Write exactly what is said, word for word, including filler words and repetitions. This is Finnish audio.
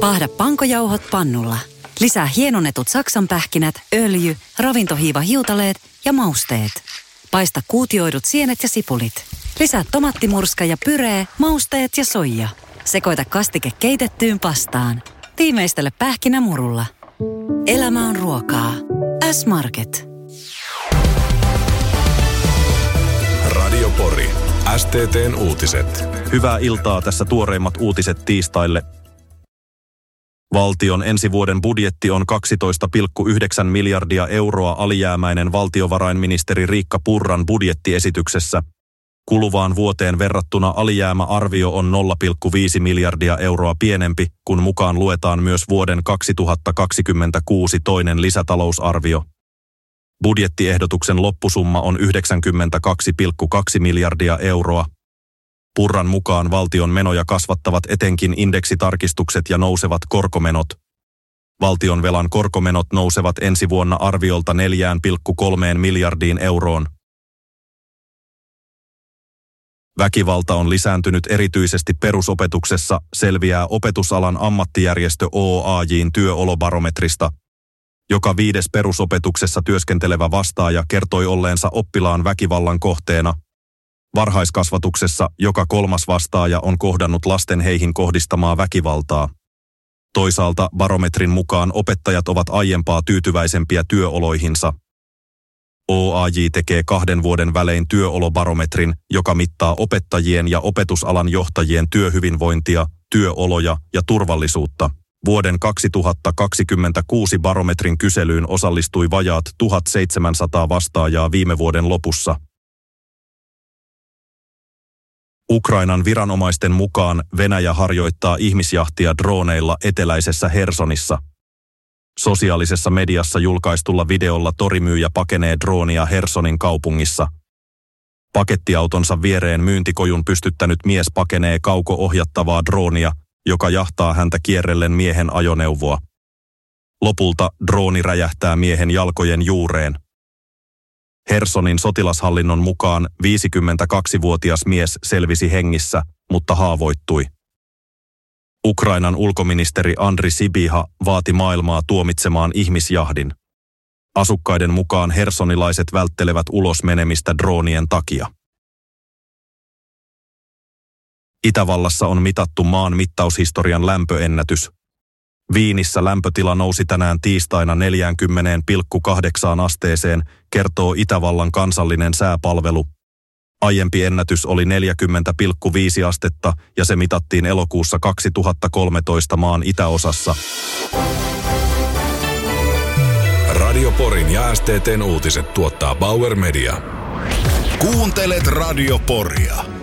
Paahda pankojauhot pannulla. Lisää hienonnetut saksanpähkinät, öljy, ravintohiiva-hiutaleet ja mausteet. Paista kuutioidut sienet ja sipulit. Lisää tomattimurska ja pyree, mausteet ja soija. Sekoita kastike keitettyyn pastaan. Tiimeistele pähkinämurulla. Elämä on ruokaa. S-Market. Radio Pori. S T T:n uutiset. Hyvää iltaa, tässä tuoreimmat uutiset tiistaille. Valtion ensi vuoden budjetti on kaksitoista pilkku yhdeksän miljardia euroa alijäämäinen valtiovarainministeri Riikka Purran budjettiesityksessä. Kuluvaan vuoteen verrattuna alijäämäarvio on nolla pilkku viisi miljardia euroa pienempi, kun mukaan luetaan myös vuoden kaksituhattakaksikymmentäkuusi toinen lisätalousarvio. Budjettiehdotuksen loppusumma on yhdeksänkymmentäkaksi pilkku kaksi miljardia euroa. Purran mukaan valtion menoja kasvattavat etenkin indeksitarkistukset ja nousevat korkomenot. Valtion velan korkomenot nousevat ensi vuonna arviolta neljä pilkku kolme miljardiin euroon. Väkivalta on lisääntynyt erityisesti perusopetuksessa, selviää opetusalan ammattijärjestö O A J:n työolobarometrista. Joka viides perusopetuksessa työskentelevä vastaaja kertoi olleensa oppilaan väkivallan kohteena. Varhaiskasvatuksessa joka kolmas vastaaja on kohdannut lasten heihin kohdistamaa väkivaltaa. Toisaalta barometrin mukaan opettajat ovat aiempaa tyytyväisempiä työoloihinsa. O A J tekee kahden vuoden välein työolobarometrin, joka mittaa opettajien ja opetusalan johtajien työhyvinvointia, työoloja ja turvallisuutta. Vuoden kaksituhattakaksikymmentäkuusi barometrin kyselyyn osallistui vajaat tuhatseitsemänsataa vastaajaa viime vuoden lopussa. Ukrainan viranomaisten mukaan Venäjä harjoittaa ihmisjahtia droneilla eteläisessä Hersonissa. Sosiaalisessa mediassa julkaistulla videolla torimyyjä pakenee droonia Hersonin kaupungissa. Pakettiautonsa viereen myyntikojun pystyttänyt mies pakenee kauko-ohjattavaa droonia, joka jahtaa häntä kierrellen miehen ajoneuvoa. Lopulta drooni räjähtää miehen jalkojen juureen. Hersonin sotilashallinnon mukaan viisikymmentäkaksivuotias mies selvisi hengissä, mutta haavoittui. Ukrainan ulkoministeri Andri Sibiha vaati maailmaa tuomitsemaan ihmisjahdin. Asukkaiden mukaan hersonilaiset välttelevät ulos menemistä droonien takia. Itävallassa on mitattu maan mittaushistorian lämpöennätys. Viinissä lämpötila nousi tänään tiistaina neljäkymmentä pilkku kahdeksan asteeseen, kertoo Itävallan kansallinen sääpalvelu. Aiempi ennätys oli neljäkymmentä pilkku viisi astetta ja se mitattiin elokuussa kaksituhattakolmetoista maan itäosassa. Radio Porin ja S T T:n uutiset tuottaa Bauer Media. Kuuntelet Radio Poria.